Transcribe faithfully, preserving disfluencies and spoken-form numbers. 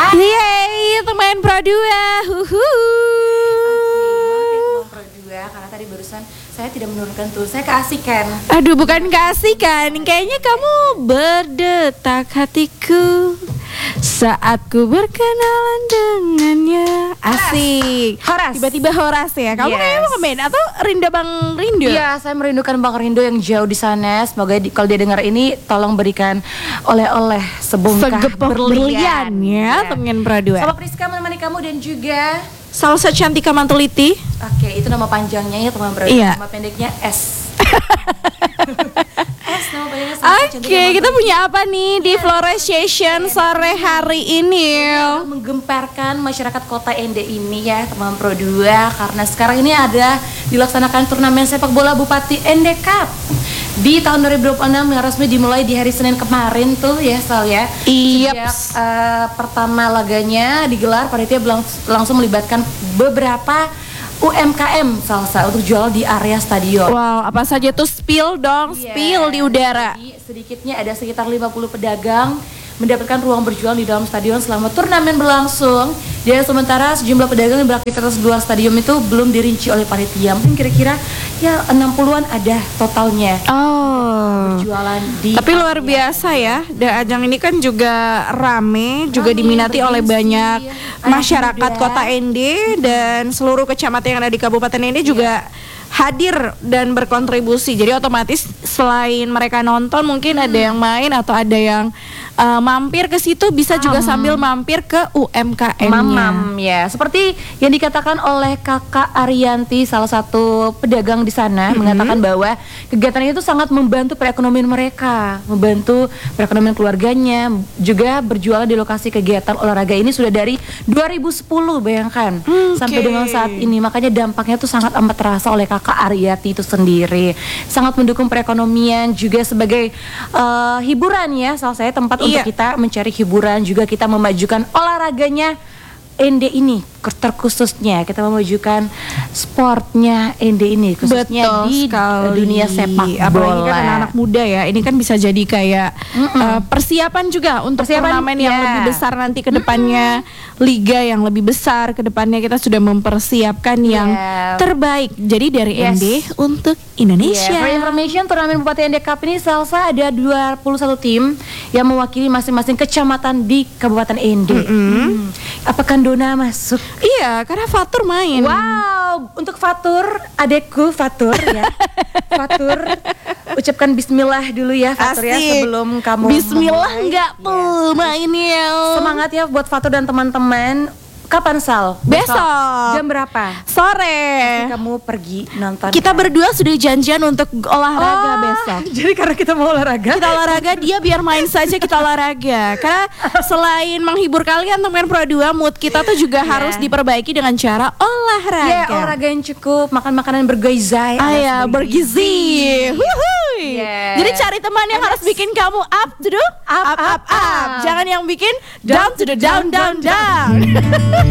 Yeay, teman Pro dua. Huhu. Pro dua karena tadi barusan saya tidak menurunkan tuh, saya keasikan. Aduh, bukan keasikan. Kayaknya kamu berdetak hatiku saat ku berkenalan dengannya. Asik. Horas. Tiba-tiba Horas ya. Kamu Yes. kayaknya mau ke band atau Rinda Bang Rindo? Iya, saya merindukan Bang Rindo yang jauh di sana. Semoga di, kalau dia dengar ini, tolong berikan oleh-oleh sebongkah Segepok berlian ya, teman Pro dua. Sama Priska menemani kamu dan juga Salsa Cantika Mantuliti. oke, itu nama panjangnya ya teman Pro dua. Iya. Nama pendeknya S. S nama pendeknya Salsa Oke, Cantika kita Mantuliti. punya apa nih di Flores Session sore hari ini? Menggemparkan masyarakat kota Ende ini ya teman Pro dua, karena sekarang ini ada dilaksanakan turnamen sepak bola Bupati Ende Cup di tahun dua ribu dua puluh enam yang resmi dimulai di hari Senin kemarin tuh ya Sal ya. Iya. Sejak uh, pertama laganya digelar, panitia belangs- langsung melibatkan beberapa U M K M salsa untuk jual di area stadion. Wow, apa saja tuh, spill dong, Iya. spill di udara. Jadi sedikitnya ada sekitar lima puluh pedagang mendapatkan ruang berjualan di dalam stadion selama turnamen berlangsung. Dan sementara sejumlah pedagang yang beraktivitas di luar stadion itu belum dirinci oleh panitia. Mungkin kira-kira ya enam puluhan ada totalnya Oh. jualan di. Tapi luar biasa ya, dan ajang ini kan juga rame, juga Rame, diminati oleh bergengsi, banyak anak masyarakat muda. kota Ende dan seluruh kecamatan yang ada di Kabupaten Ende juga hadir dan berkontribusi. Jadi otomatis selain mereka nonton, mungkin ada yang main atau ada yang uh, mampir ke situ, bisa juga sambil mampir ke U M K M-nya. Mamam ya, seperti yang dikatakan oleh Kakak Arianti, salah satu pedagang di sana, mengatakan bahwa kegiatan itu sangat membantu perekonomian mereka, membantu perekonomian keluarganya, juga berjualan di lokasi kegiatan olahraga ini sudah dari dua ribu sepuluh, bayangkan, Hmm, sampai oke. dengan saat ini. Makanya dampaknya tuh sangat amat terasa oleh Kakak Arianti itu sendiri, sangat mendukung perekonomian juga sebagai uh, hiburan ya, salah saya tempat Iya. untuk kita mencari hiburan, juga kita memajukan olahraganya Ende ini terkhususnya, kita memajukan sportnya Ende ini khususnya Betul di sekali. dunia sepak bola. Apalagi kan anak-anak muda ya, ini kan bisa jadi kayak uh, persiapan juga untuk Persiapan, turnamen yang ya. lebih besar nanti ke depannya, liga yang lebih besar ke depannya, kita sudah mempersiapkan yang Yeah. terbaik. Jadi dari Yes. Ende untuk Indonesia. Yeah, for information, turnamen Bupati Ende Cup ini salsa ada dua puluh satu tim yang mewakili masing-masing kecamatan di Kabupaten Ende. Hmm. Apakah Dona masuk? Iya, karena Fatur main. Wow, untuk Fatur, adekku Fatur ya. Fatur, ucapkan bismillah dulu ya Fatur ya, Asik. sebelum kamu Bismillah memulai. enggak tuh mainnya. Semangat ya buat Fatur dan teman-teman. Kapan Sal? Besok. Jam berapa? Sore. Kamu pergi nonton. Kita kan? berdua sudah janjian untuk olahraga Oh, besok. Jadi karena kita mau olahraga. Kita olahraga, dia biar main saja, kita olahraga. Karena selain menghibur kalian teman Pro dua, mood kita tuh juga Yeah. harus diperbaiki dengan cara olahraga. Ya, olahraga yang cukup, makan makanan bergizi. Ah ya, bergizi. Wuhui. Yeah. Jadi cari teman yang harus bikin kamu up to the Up, up, up. Jangan yang bikin down to the down down down.